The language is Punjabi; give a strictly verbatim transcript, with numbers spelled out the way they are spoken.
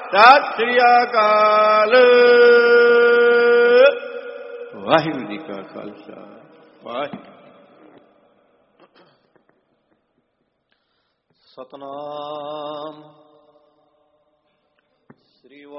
ਸਤਿ ਸ੍ਰੀ ਅਕਾਲ। ਵਾਹਿਗੁਰੂ ਜੀ ਕਾ ਖਾਲਸਾ, ਵਾਹਿਗੁਰੂ। ਸਤਨਾਮ।